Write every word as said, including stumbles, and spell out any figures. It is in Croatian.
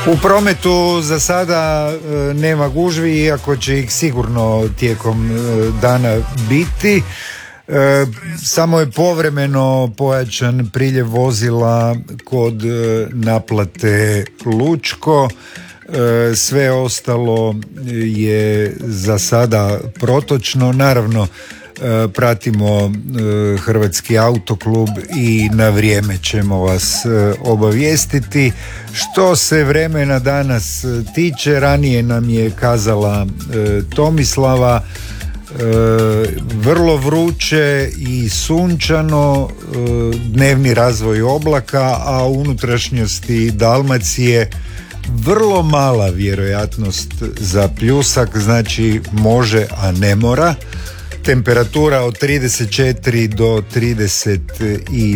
U prometu za sada e, nema gužvi, iako će ih sigurno tijekom e, dana biti. E, samo je povremeno pojačan priljev vozila kod e, naplate Lučko. E, sve ostalo je za sada protočno. Naravno, e, pratimo e, Hrvatski autoklub i na vrijeme ćemo vas e, obavijestiti. Što se vremena danas tiče, ranije nam je kazala e, Tomislava, E, vrlo vruće i sunčano, e, dnevni razvoj oblaka, a u unutrašnjosti Dalmacije vrlo mala vjerojatnost za pljusak, znači može, a ne mora. Temperatura od trideset četiri do trideset